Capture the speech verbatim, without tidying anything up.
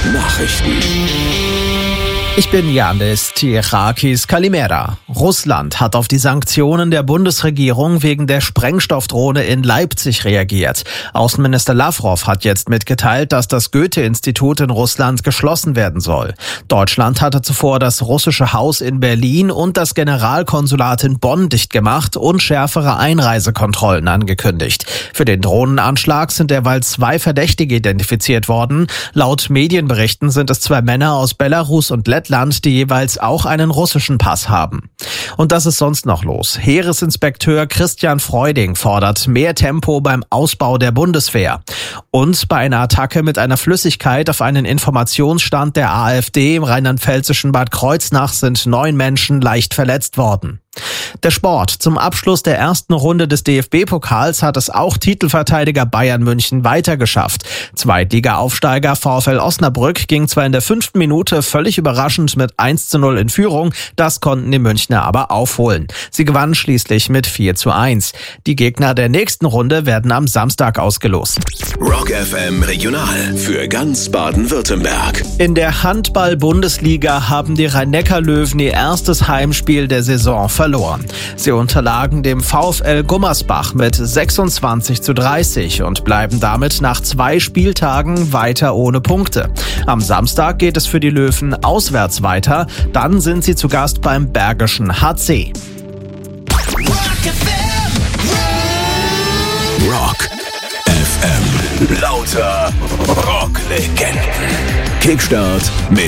Nachrichten. Ich bin Yannis Tirakis Kalimera. Russland hat auf die Sanktionen der Bundesregierung wegen der Sprengstoffdrohne in Leipzig reagiert. Außenminister Lavrov hat jetzt mitgeteilt, dass das Goethe-Institut in Russland geschlossen werden soll. Deutschland hatte zuvor das russische Haus in Berlin und das Generalkonsulat in Bonn dicht gemacht und schärfere Einreisekontrollen angekündigt. Für den Drohnenanschlag sind derweil zwei Verdächtige identifiziert worden. Laut Medienberichten sind es zwei Männer aus Belarus und Lettland, die jeweils auch einen russischen Pass haben. Und das ist sonst noch los. Heeresinspekteur Christian Freuding fordert mehr Tempo beim Ausbau der Bundeswehr. Und bei einer Attacke mit einer Flüssigkeit auf einen Informationsstand der AfD im rheinland-pfälzischen Bad Kreuznach sind neun Menschen leicht verletzt worden. Der Sport. Zum Abschluss der ersten Runde des D F B-Pokals hat es auch Titelverteidiger Bayern München weitergeschafft. Zweitliga-Aufsteiger VfL Osnabrück ging zwar in der fünften Minute völlig überraschend mit eins zu null in Führung, das konnten die Münchner aber aufholen. Sie gewannen schließlich mit vier zu eins. Die Gegner der nächsten Runde werden am Samstag ausgelost. Rock F M Regional für ganz Baden-Württemberg. In der Handball-Bundesliga haben die Rhein-Neckar-Löwen ihr erstes Heimspiel der Saison verloren. Sie unterlagen dem VfL Gummersbach mit sechsundzwanzig zu dreißig und bleiben damit nach zwei Spieltagen weiter ohne Punkte. Am Samstag geht es für die Löwen auswärts weiter, dann sind sie zu Gast beim Bergischen H C. Rock F M. Lauter Rocklegenden. Kickstart mit